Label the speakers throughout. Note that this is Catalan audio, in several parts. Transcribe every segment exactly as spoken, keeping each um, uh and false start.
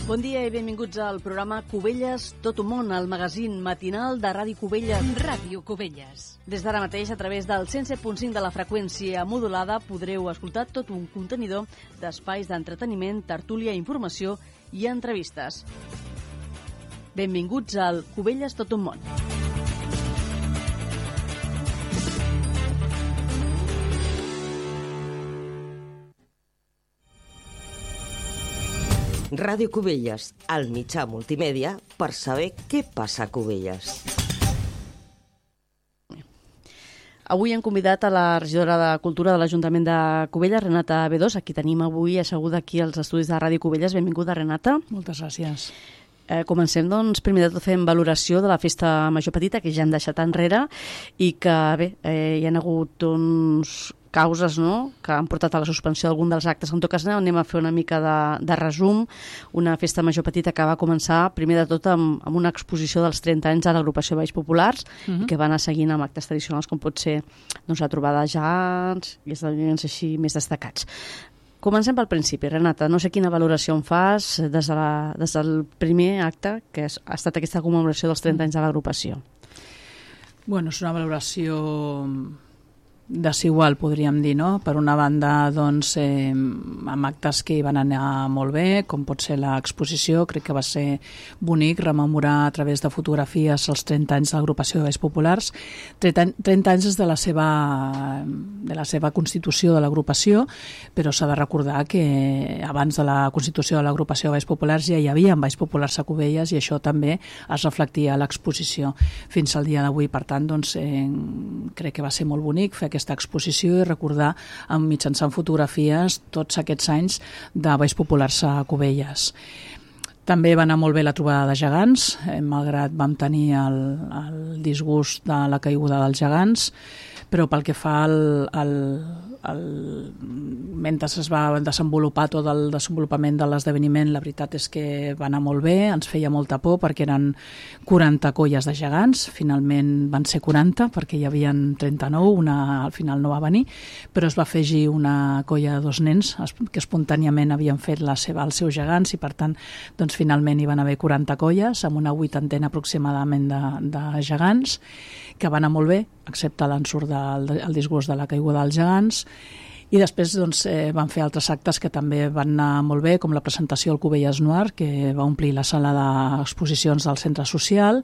Speaker 1: Bon dia i benvinguts al programa Cubelles Tot un món, el magazín matinal de Ràdio Cubelles.
Speaker 2: Ràdio Cubelles.
Speaker 1: Des d'ara mateix, a través del cent set punt cinc de la freqüència modulada, podreu escoltar tot un contenidor d'espais d'entreteniment, tertúlia, informació i entrevistes. Benvinguts al Cubelles Tot un món.
Speaker 3: Ràdio Cubelles, el mitjà multimèdia per saber què passa a Cubelles.
Speaker 1: Avui hem convidat a la regidora de Cultura de l'Ajuntament de Cubelles, Renata Bedós, a qui tenim avui asseguda aquí als estudis de Ràdio Cubelles. Benvinguda, Renata.
Speaker 2: Moltes gràcies.
Speaker 1: Eh, comencem, doncs, primer de tot fent valoració de la festa major petita, que ja hem deixat enrere, i que, bé, eh, hi ha hagut uns causes, no?, que han portat a la suspensió d'algun dels actes. En tot cas, anem a fer una mica de, de resum. Una festa major petita que va començar, primer de tot, amb, amb una exposició dels trenta anys de l'agrupació Balls Populars, uh-huh. i que va anar seguint amb actes tradicionals, com pot ser, doncs, la trobada de gegants i esdeveniments així més destacats. Comencem pel principi, Renata. No sé quina valoració en fas des, de la, des del primer acte, que és, ha estat aquesta commemoració dels trenta anys de l'agrupació.
Speaker 2: Bueno, és una valoració desigual, podríem dir, no? Per una banda, doncs, eh, amb actes que hi van anar molt bé, com pot ser l'exposició, crec que va ser bonic rememorar a través de fotografies els trenta anys de l'agrupació de Balls Populars. trenta anys des de la seva, de la seva constitució de l'agrupació, però s'ha de recordar que abans de la constitució de l'agrupació de Balls Populars ja hi havia Balls Populars a Cubelles i això també es reflectia a l'exposició fins al dia d'avui. Per tant, doncs, eh, crec que va ser molt bonic fer aquesta exposició i recordar amb mitjançant fotografies tots aquests anys de Balls Populars a Cubelles. També va anar molt bé la trobada de gegants, eh, malgrat vam tenir el, el disgust de la caiguda dels gegants, però pel que fa al, al, al, mentre es va desenvolupar tot el desenvolupament de l'esdeveniment, la veritat és que va anar molt bé, ens feia molta por perquè eren quaranta colles de gegants, finalment van ser quaranta perquè hi havia trenta-nou, una al final no va venir, però es va afegir una colla de dos nens que espontàniament havien fet la seva, els seus gegants i per tant doncs, finalment hi van haver quaranta colles amb una vuitantena aproximadament de, de gegants, que va anar molt bé, excepte l'ensurt del el disgust de la caiguda dels gegants. I després doncs, eh, van fer altres actes que també van anar molt bé, com la presentació al Cubelles Noir, que va omplir la sala d'exposicions del centre social,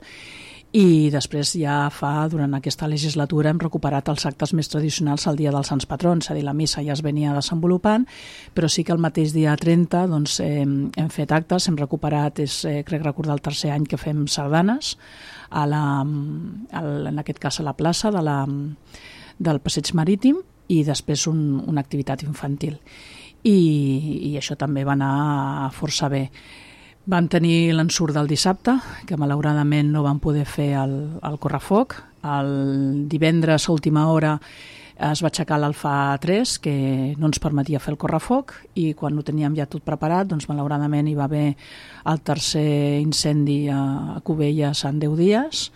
Speaker 2: i després ja fa, durant aquesta legislatura, hem recuperat els actes més tradicionals el dia dels Sants Patrons, és a dir, la missa ja es venia desenvolupant, però sí que el mateix dia trenta doncs, eh, hem fet actes, hem recuperat, és, eh, crec recordar el tercer any que fem sardanes, a la, a la, en aquest cas a la plaça de la, del Passeig Marítim, i després un, una activitat infantil. I, i això també va anar força bé. Vam tenir l'ensurt del dissabte, que malauradament no vam poder fer el, el correfoc. El divendres a última hora es va aixecar l'Alfa tres, que no ens permetia fer el correfoc, i quan ho teníem ja tot preparat, doncs malauradament hi va haver el tercer incendi a Cubelles en deu dies,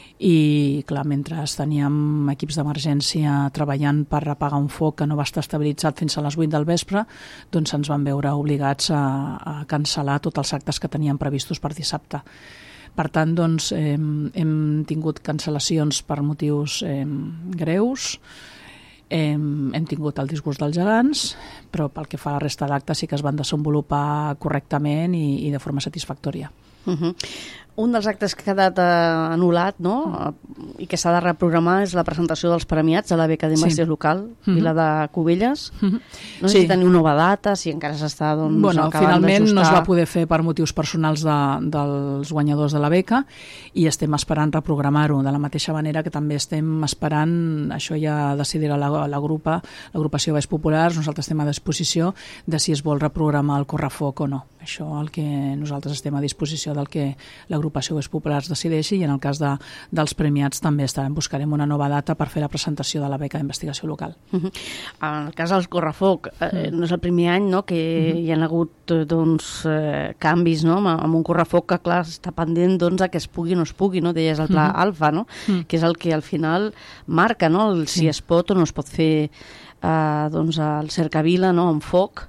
Speaker 2: i clar, mentre teníem equips d'emergència treballant per apagar un foc que no va estar estabilitzat fins a les vuit del vespre, doncs ens vam veure obligats a, a cancel·lar tots els actes que teníem previstos per dissabte. Per tant, doncs, eh, hem tingut cancel·lacions per motius eh, greus, hem, hem tingut el disgust dels gegants, però pel que fa a la resta d'actes sí que es van desenvolupar correctament i, i de forma satisfactòria.
Speaker 1: Uh-huh. Un dels actes que ha quedat uh, anul·lat, no?, uh, i que s'ha de reprogramar és la presentació dels premiats de la beca d'inversió sí. local, uh-huh. Vila de Cubelles. Uh-huh. No sé sí. si teniu nova data, si encara s'està doncs,
Speaker 2: bueno,
Speaker 1: acabant
Speaker 2: finalment
Speaker 1: d'ajustar.
Speaker 2: No es va poder fer per motius personals de, dels guanyadors de la beca i estem esperant reprogramar-ho, de la mateixa manera que també estem esperant, això ja decidirà la, la grupa, l'agrupació Balls Populars, nosaltres estem a disposició de si es vol reprogramar el correfoc o no. Això el que nosaltres estem a disposició del que l'agrupació Balls Populars decideixi, i en el cas de, dels premiats també estarem, buscarem una nova data per fer la presentació de la beca d'investigació local.
Speaker 1: Uh-huh. En el cas del correfoc, eh, uh-huh. no és el primer any, no?, que uh-huh. hi ha hagut doncs, eh, canvis, no?, amb un correfoc que clar està pendent doncs, que es pugui o no es pugui, no? Deies el pla uh-huh. alfa, no? Uh-huh. Que és el que al final marca, no?, el, si sí. es pot o no es pot fer eh, doncs, el cercavila, no?, amb foc,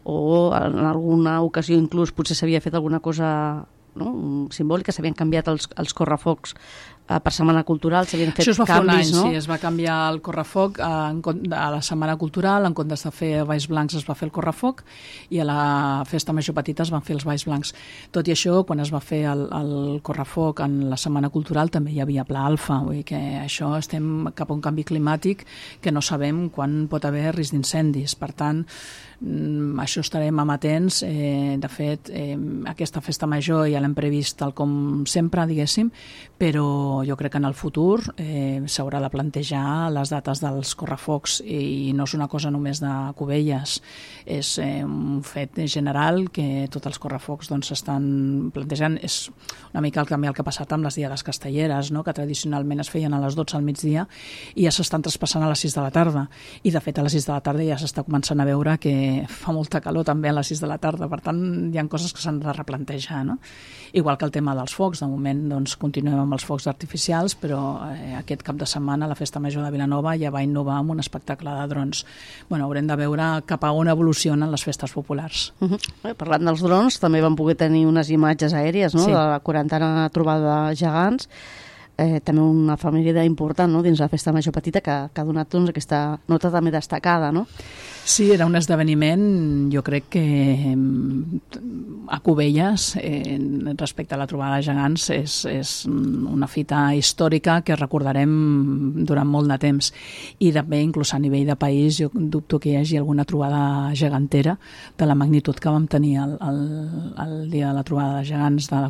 Speaker 1: o en alguna ocasió inclús potser s'havia fet alguna cosa, no?, simbòlica, s'havien canviat els, els correfocs per Setmana Cultural, s'havien fet canvis, no?
Speaker 2: Això es va fer un any, no? Sí, es va canviar el correfoc a, a la Setmana Cultural, en comptes de fer balls blancs es va fer el correfoc, i a la Festa Major Petita es van fer els balls blancs. Tot i això, quan es va fer el, el correfoc en la Setmana Cultural també hi havia pla alfa, vull dir que això estem cap a un canvi climàtic que no sabem quan pot haver risc d'incendis. Per tant, això estarem amatents. Eh, de fet, eh, aquesta Festa Major ja l'hem previst tal com sempre, diguéssim, però jo crec que en el futur eh, s'haurà de plantejar les dates dels correfocs, i no és una cosa només de Cubelles, és eh, un fet general que tots els correfocs doncs, s'estan plantejant. És una mica el canvi el que ha passat amb les diades castelleres, no?, que tradicionalment es feien a les dotze al migdia i ja s'estan traspassant a les sis de la tarda, i de fet a les sis de la tarda ja s'està començant a veure que fa molta calor també a les sis de la tarda, per tant hi ha coses que s'han de replantejar, no? Igual que el tema dels focs, de moment doncs, continuem amb els focs artificials, però eh, aquest cap de setmana la Festa Major de Vilanova ja va innovar amb un espectacle de drons. Bueno, haurem de veure cap a on evolucionen les festes populars.
Speaker 1: Uh -huh. eh, parlant dels drons, també vam poder tenir unes imatges aèries, no?, sí, de la quarantena trobada de gegants, eh, també una família important, no?, dins la Festa Major Petita, que, que ha donat doncs, aquesta nota també destacada, no?
Speaker 2: Sí, era un esdeveniment, jo crec que a Cubelles, eh, respecte a la trobada de gegants, és, és una fita històrica que recordarem durant molt de temps. I també, inclús a nivell de país, jo dubto que hi hagi alguna trobada gegantera de la magnitud que vam tenir el, el, el dia de la trobada de gegants de la